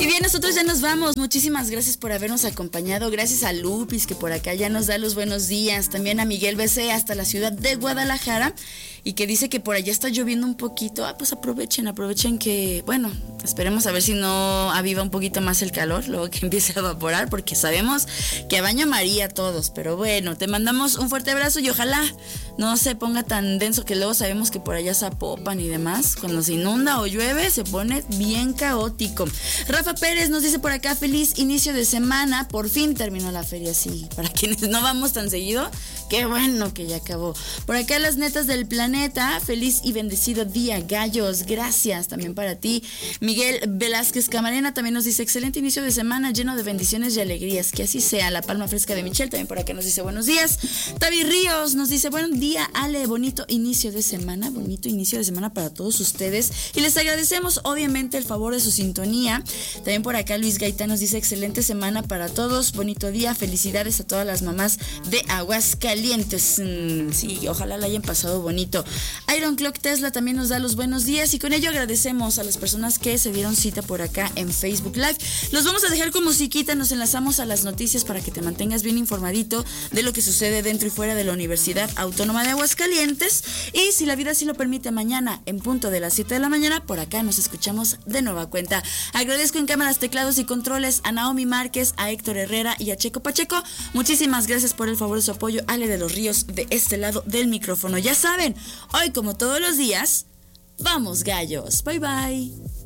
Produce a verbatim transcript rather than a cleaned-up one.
Y bien, nosotros ya nos vamos. Muchísimas gracias por habernos acompañado. Gracias a Lupis, que por acá ya nos da los buenos días. También a Miguel B C hasta la ciudad de Guadalajara, y que dice que por allá está lloviendo un poquito. Ah, pues aprovechen, aprovechen que, bueno, esperemos a ver si no aviva un poquito más el calor, luego que empiece a evaporar, porque sabemos que a baño María todos. Pero bueno, te mandamos un fuerte abrazo y ojalá no se ponga tan denso, que luego sabemos que por allá Zapopan y demás, cuando se inunda o llueve se pone bien caótico. Rafa Pérez nos dice por acá: feliz inicio de semana, por fin terminó la feria. Sí, para quienes no vamos tan seguido, qué bueno que ya acabó. Por acá las netas del planeta, feliz y bendecido día, gallos, gracias también para ti. Miguel Velázquez Camarena también nos dice: excelente inicio de semana, lleno de bendiciones y alegrías, que así sea. La palma fresca de Michelle también por acá nos dice buenos días. Tavi Ríos nos dice: buen día, Ale, bonito inicio de semana, bonito inicio de semana para todos ustedes, y les agradecemos obviamente el favor de su sintonía. También por acá Luis Gaitán nos dice: excelente semana para todos, bonito día, felicidades a todas las mamás de Aguascalientes. Mm, sí, ojalá la hayan pasado bonito. Iron Clock Tesla también nos da los buenos días, y con ello agradecemos a las personas que se dieron cita por acá en Facebook Live. Los vamos a dejar con musiquita, nos enlazamos a las noticias para que te mantengas bien informadito de lo que sucede dentro y fuera de la Universidad Autónoma de Aguascalientes, y si la vida sí lo permite, mañana en punto de las siete de la mañana por acá nos escuchamos de nueva cuenta. Agradezco en cámaras, teclados y controles a Naomi Márquez, a Héctor Herrera y a Checo Pacheco. Muchísimas gracias por el favor de su apoyo. Ale de los Ríos de este lado del micrófono. Ya saben, hoy como todos los días, vamos gallos. Bye bye.